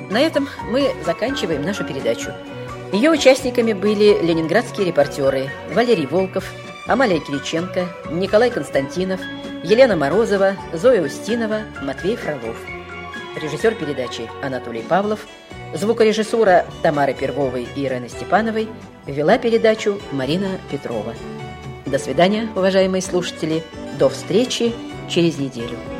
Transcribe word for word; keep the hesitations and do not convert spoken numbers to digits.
На этом мы заканчиваем нашу передачу. Ее участниками были ленинградские репортеры Валерий Волков, Амалия Кириченко, Николай Константинов, Елена Морозова, Зоя Устинова, Матвей Фролов. Режиссер передачи Анатолий Павлов, звукорежиссура Тамары Первовой и Ирены Степановой, вела передачу Марина Петрова. До свидания, уважаемые слушатели. До встречи через неделю.